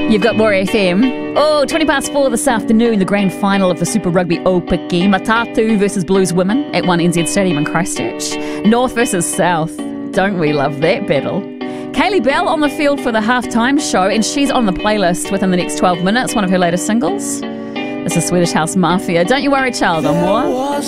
You've got Laura FM. Oh, 20 past 4 this afternoon, the grand final of the Super Rugby Aupiki. Matatu versus Blues Women at 1NZ Stadium in Christchurch. North versus South. Don't we love that battle? Kaylee Bell on the field for the halftime show, and she's on the playlist within the next 12 minutes, one of her latest singles. This is Swedish House Mafia. Don't you worry, child, on more.